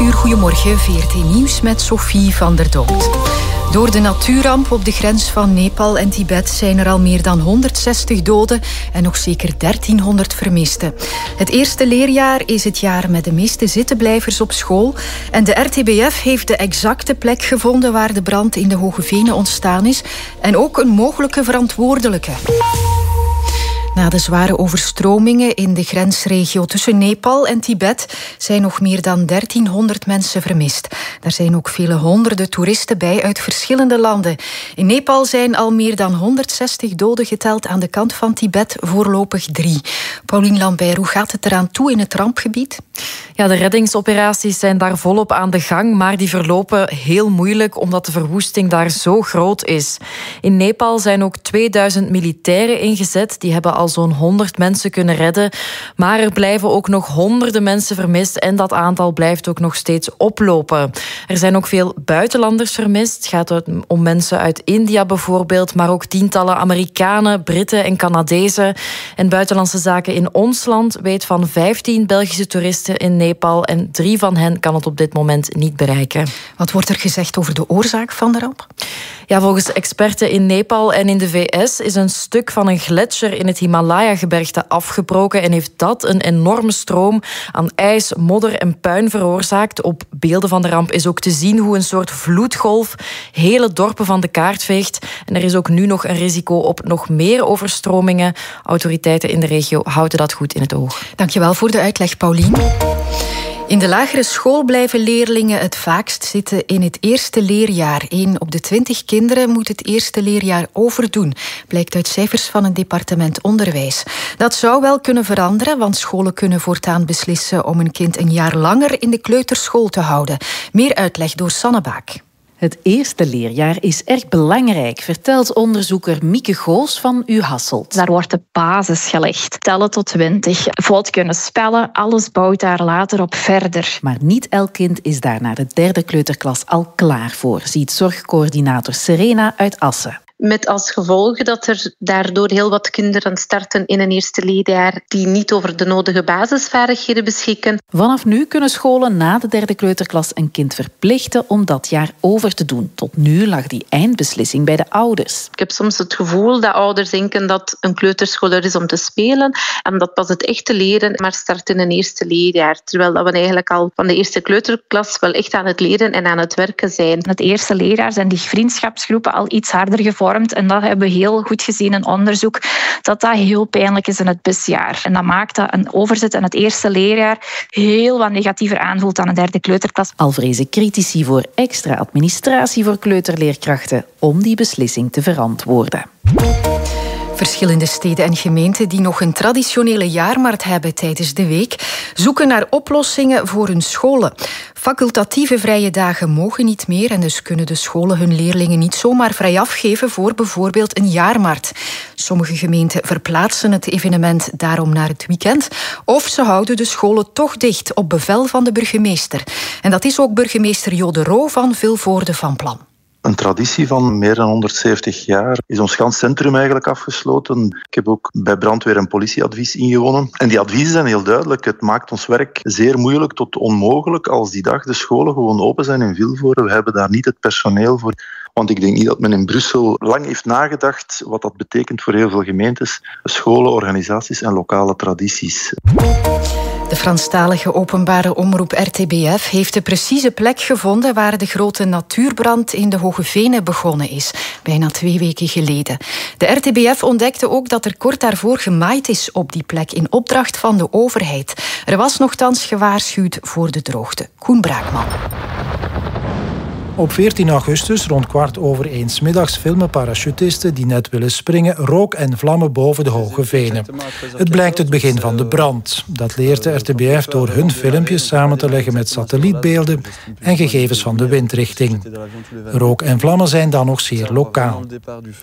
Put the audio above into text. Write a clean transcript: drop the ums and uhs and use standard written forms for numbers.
8:00, goedemorgen, VRT Nieuws met Sophie van der Domt. Door de natuurramp op de grens van Nepal en Tibet zijn er al meer dan 160 doden en nog zeker 1300 vermisten. Het eerste leerjaar is het jaar met de meeste zittenblijvers op school. En de RTBF heeft de exacte plek gevonden waar de brand in de Hoge Venen ontstaan is. En ook een mogelijke verantwoordelijke. Na de zware overstromingen in de grensregio tussen Nepal en Tibet zijn nog meer dan 1300 mensen vermist. Daar zijn ook vele honderden toeristen bij uit verschillende landen. In Nepal zijn al meer dan 160 doden geteld, aan de kant van Tibet voorlopig 3. Paulien Lambert, hoe gaat het eraan toe in het rampgebied? Ja, de reddingsoperaties zijn daar volop aan de gang, maar die verlopen heel moeilijk omdat de verwoesting daar zo groot is. In Nepal zijn ook 2000 militairen ingezet. Die hebben al zo'n 100 mensen kunnen redden. Maar er blijven ook nog honderden mensen vermist en dat aantal blijft ook nog steeds oplopen. Er zijn ook veel buitenlanders vermist. Het gaat om mensen uit India bijvoorbeeld, maar ook tientallen Amerikanen, Britten en Canadezen. En Buitenlandse Zaken in ons land weet van 15 Belgische toeristen in Nepal en 3 van hen kan het op dit moment niet bereiken. Wat wordt er gezegd over de oorzaak van de ramp? Ja, volgens experten in Nepal en in de VS is een stuk van een gletsjer in het Himalaya-gebergte afgebroken en heeft dat een enorme stroom aan ijs, modder en puin veroorzaakt. Op beelden van de ramp is ook te zien hoe een soort vloedgolf hele dorpen van de kaart veegt. En er is ook nu nog een risico op nog meer overstromingen. Autoriteiten in de regio houden dat goed in het oog. Dankjewel voor de uitleg, Paulien. In de lagere school blijven leerlingen het vaakst zitten in het eerste leerjaar. 1 op de 20 kinderen moet het eerste leerjaar overdoen, blijkt uit cijfers van het departement Onderwijs. Dat zou wel kunnen veranderen, want scholen kunnen voortaan beslissen om een kind een jaar langer in de kleuterschool te houden. Meer uitleg door Sanne Baak. Het eerste leerjaar is erg belangrijk, vertelt onderzoeker Mieke Goos van U Hasselt. Daar wordt de basis gelegd. Tellen tot 20, vlot kunnen spellen, alles bouwt daar later op verder. Maar niet elk kind is daar na de 3e kleuterklas al klaar voor, ziet zorgcoördinator Serena uit Assen. Met als gevolg dat er daardoor heel wat kinderen starten in een eerste leerjaar die niet over de nodige basisvaardigheden beschikken. Vanaf nu kunnen scholen na de 3e kleuterklas een kind verplichten om dat jaar over te doen. Tot nu lag die eindbeslissing bij de ouders. Ik heb soms het gevoel dat ouders denken dat een kleuterschool er is om te spelen en dat pas het echte leren maar start in een eerste leerjaar. Terwijl dat we eigenlijk al van de eerste kleuterklas wel echt aan het leren en aan het werken zijn. In het eerste leerjaar zijn die vriendschapsgroepen al iets harder gevormd. En dat hebben we heel goed gezien in onderzoek, dat heel pijnlijk is in het busjaar. En dat maakt dat een overzet in het eerste leerjaar heel wat negatiever aanvoelt dan een 3e kleuterklas. Al vrezen critici voor extra administratie voor kleuterleerkrachten om die beslissing te verantwoorden. Verschillende steden en gemeenten die nog een traditionele jaarmarkt hebben tijdens de week, zoeken naar oplossingen voor hun scholen. Facultatieve vrije dagen mogen niet meer en dus kunnen de scholen hun leerlingen niet zomaar vrij afgeven voor bijvoorbeeld een jaarmarkt. Sommige gemeenten verplaatsen het evenement daarom naar het weekend of ze houden de scholen toch dicht op bevel van de burgemeester. En dat is ook burgemeester Jo de Roo van Vilvoorde van plan. Een traditie van meer dan 170 jaar is ons gans centrum eigenlijk afgesloten. Ik heb ook bij brandweer en politieadvies ingewonnen. En die adviezen zijn heel duidelijk. Het maakt ons werk zeer moeilijk tot onmogelijk als die dag de scholen gewoon open zijn in Vilvoorde. We hebben daar niet het personeel voor. Want ik denk niet dat men in Brussel lang heeft nagedacht wat dat betekent voor heel veel gemeentes, scholen, organisaties en lokale tradities. De Franstalige openbare omroep RTBF heeft de precieze plek gevonden waar de grote natuurbrand in de Hoge Venen begonnen is, bijna 2 weken geleden. De RTBF ontdekte ook dat er kort daarvoor gemaaid is op die plek in opdracht van de overheid. Er was nochtans gewaarschuwd voor de droogte. Koen Braakman. Op 14 augustus, rond 1:15 middags, filmen parachutisten die net willen springen rook en vlammen boven de Hoge Venen. Het blijkt het begin van de brand. Dat leert de RTBF door hun filmpjes samen te leggen met satellietbeelden en gegevens van de windrichting. Rook en vlammen zijn dan nog zeer lokaal.